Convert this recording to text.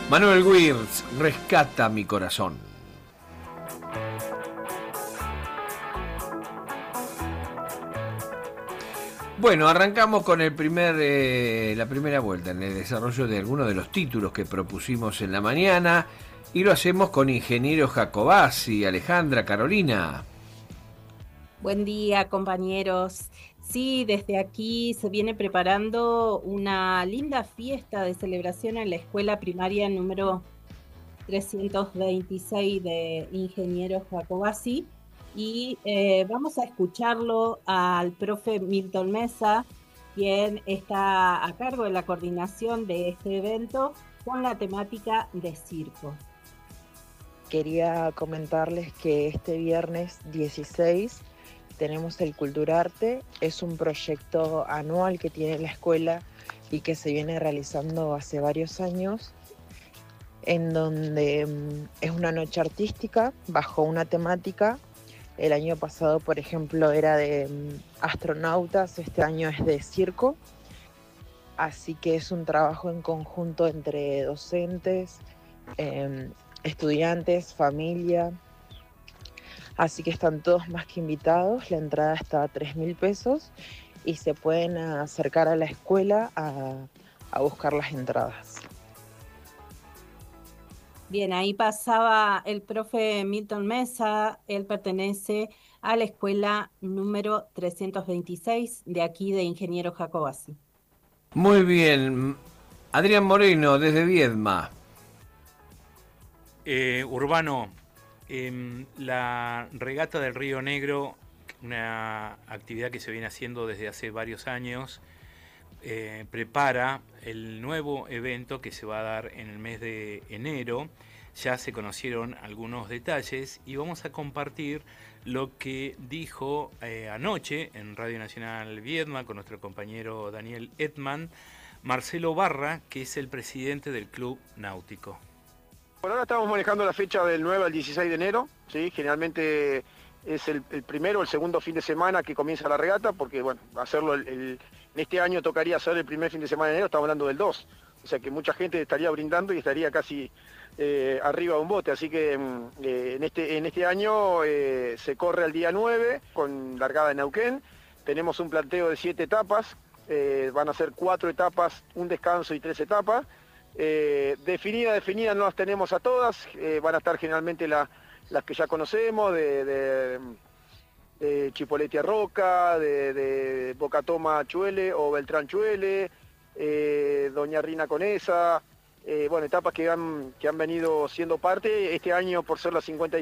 Manuel Wirtz, Rescata mi corazón. Bueno, arrancamos con la primera vuelta en el desarrollo de algunos de los títulos que propusimos en la mañana y lo hacemos con Ingeniero Jacobazzi. Alejandra, Carolina. Buen día, compañeros. Sí, desde aquí se viene preparando una linda fiesta de celebración en la escuela primaria número 326 de Ingeniero Jacobazzi y vamos a escucharlo al profe Milton Mesa, quien está a cargo de la coordinación de este evento con la temática de circo. Quería comentarles que este viernes 16 tenemos el Culturarte. Es un proyecto anual que tiene la escuela y que se viene realizando hace varios años, en donde es una noche artística bajo una temática. El año pasado, por ejemplo, era de astronautas, este año es de circo. Así que es un trabajo en conjunto entre docentes, estudiantes, familia. Así que están todos más que invitados. La entrada está a 3.000 pesos y se pueden acercar a la escuela a buscar las entradas. Bien, ahí pasaba el profe Milton Mesa. Él pertenece a la escuela número 326 de aquí de Ingeniero Jacobazzi. Muy bien. Adrián Moreno, desde Viedma. Urbano, la regata del Río Negro, una actividad que se viene haciendo desde hace varios años, prepara el nuevo evento que se va a dar en el mes de enero. Ya se conocieron algunos detalles y vamos a compartir lo que dijo anoche en Radio Nacional Viedma con nuestro compañero Daniel Edman, Marcelo Barra, que es el presidente del Club Náutico. Por ahora estamos manejando la fecha del 9 al 16 de enero, ¿sí? Generalmente es el primero o el segundo fin de semana que comienza la regata, porque bueno, hacerlo en este año tocaría hacer el primer fin de semana de enero, estamos hablando del 2, o sea que mucha gente estaría brindando y estaría casi arriba de un bote, así que en este año se corre al día 9 con largada en Neuquén. Tenemos un planteo de 7 etapas, van a ser 4 etapas, un descanso y 3 etapas. Definidas no las tenemos a todas, van a estar generalmente las que ya conocemos, de Chipoleti a Roca, de Bocatoma a Chuele o Beltrán Chuele, Doña Rina Conesa, bueno, etapas que han venido siendo parte. Este año, por ser la 55,